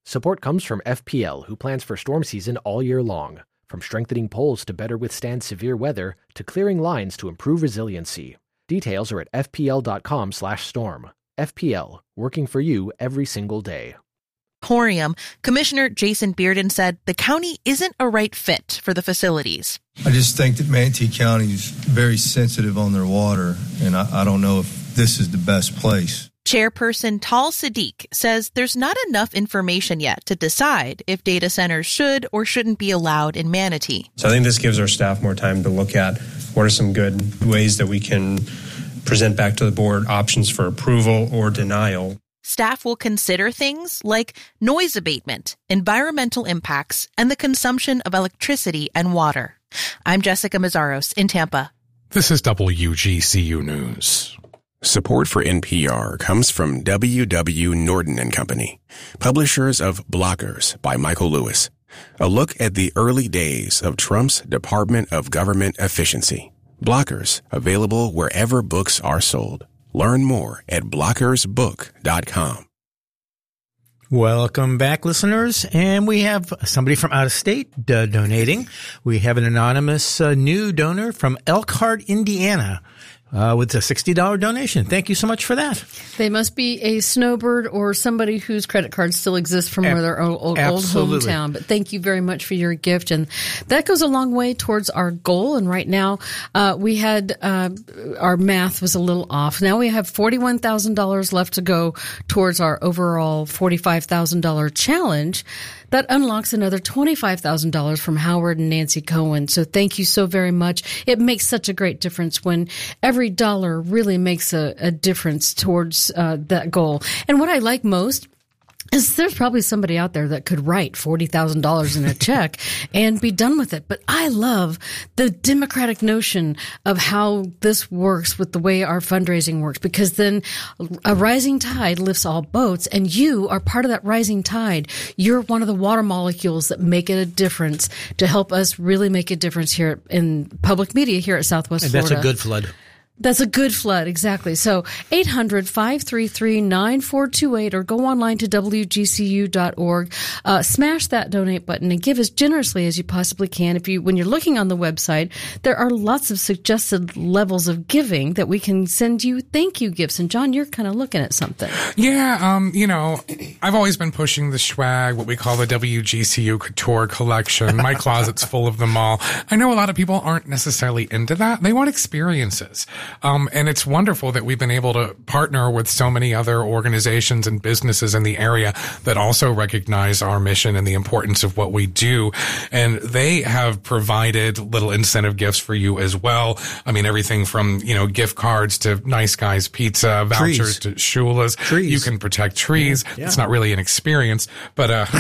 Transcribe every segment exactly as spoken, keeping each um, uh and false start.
Support comes from F P L, who plans for storm season all year long. From strengthening poles to better withstand severe weather, to clearing lines to improve resiliency. Details are at fpl.com slash storm. F P L, working for you every single day. Horium, Commissioner Jason Bearden said the county isn't a right fit for the facilities. I just think that Manatee County is very sensitive on their water, and I, I don't know if this is the best place. Chairperson Tal Sadiq says there's not enough information yet to decide if data centers should or shouldn't be allowed in Manatee. So I think this gives our staff more time to look at what are some good ways that we can present back to the board options for approval or denial. Staff will consider things like noise abatement, environmental impacts, and the consumption of electricity and water. I'm Jessica Mazzaros in Tampa. This is W G C U News. Support for N P R comes from W W. Norton and Company, publishers of Blockers by Michael Lewis, a look at the early days of Trump's Department of Government Efficiency. Blockers, available wherever books are sold. Learn more at blockers book dot com. Welcome back, listeners. And we have somebody from out of state uh, donating. We have an anonymous uh, new donor from Elkhart, Indiana. Uh, with a sixty dollars donation. Thank you so much for that. They must be a snowbird or somebody whose credit card still exists from Ab- their old, old, old hometown. But thank you very much for your gift. And that goes a long way towards our goal. And right now, uh, we had, uh, our math was a little off. Now we have forty-one thousand dollars left to go towards our overall forty-five thousand dollars challenge. That unlocks another twenty-five thousand dollars from Howard and Nancy Cohen. So thank you so very much. It makes such a great difference when every dollar really makes a, a difference towards uh, that goal. And what I like most is there's probably somebody out there that could write forty thousand dollars in a check and be done with it. But I love the democratic notion of how this works with the way our fundraising works, because then a rising tide lifts all boats, and you are part of that rising tide. You're one of the water molecules that make it a difference to help us really make a difference here in public media here at Southwest and Florida. That's a good flood. That's a good flood, exactly. So eight hundred, five three three, nine four two eight or go online to W G C U dot org. Uh, smash that donate button and give as generously as you possibly can. If you, when you're looking on the website, there are lots of suggested levels of giving that we can send you thank you gifts. And John, you're kind of looking at something. Yeah, um, you know, I've always been pushing the swag, what we call the W G C U Couture collection. My closet's full of them all. I know a lot of people aren't necessarily into that. They want experiences. Um, and it's wonderful that we've been able to partner with so many other organizations and businesses in the area that also recognize our mission and the importance of what we do. And they have provided little incentive gifts for you as well. I mean, everything from, you know, gift cards to Nice Guys Pizza, vouchers trees. to Shula's. Trees. You can protect trees. Yeah. It's not really an experience, but, uh,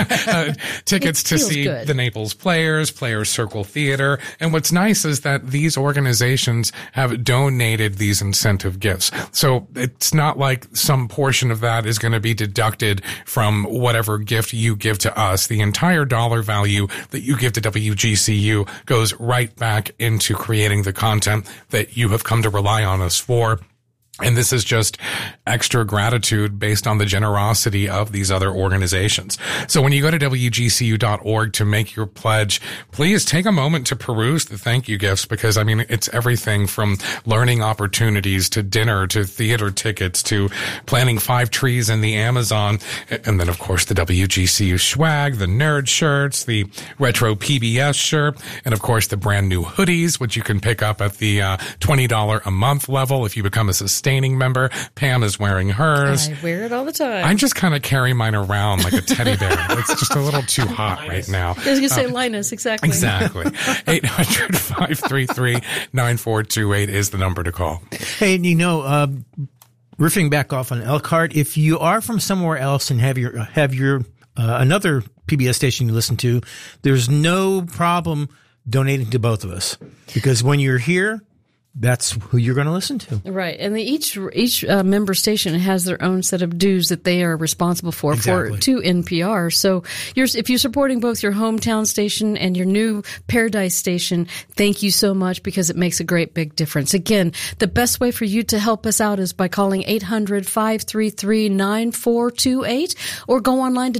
uh tickets to see good. the Naples Players, Players Circle Theater. And what's nice is that these organizations have donated donated these incentive gifts. So it's not like some portion of that is going to be deducted from whatever gift you give to us. The entire dollar value that you give to W G C U goes right back into creating the content that you have come to rely on us for. And this is just extra gratitude based on the generosity of these other organizations. So when you go to W G C U dot org to make your pledge, please take a moment to peruse the thank you gifts, because, I mean, it's everything from learning opportunities to dinner to theater tickets to planting five trees in the Amazon. And then, of course, the W G C U swag, the nerd shirts, the retro P B S shirt, and, of course, the brand new hoodies, which you can pick up at the uh, twenty dollars a month level if you become a sustainable member. Pam is wearing hers. I wear it all the time. I just kind of carry mine around like a teddy bear. It's just a little too hot right now. I was going to say um, Linus, exactly. Exactly. eight hundred, five three three, nine four two eight is the number to call. Hey, you know, uh, riffing back off on Elkhart, if you are from somewhere else and have your, have your, uh, another P B S station you listen to, there's no problem donating to both of us, because when you're here, that's who you're going to listen to. Right. And the, each each uh, member station has their own set of dues that they are responsible for, exactly. for to N P R. So you're, if you're supporting both your hometown station and your new Paradise station, thank you so much, because it makes a great big difference. Again, the best way for you to help us out is by calling eight hundred, five three three, nine four two eight or go online to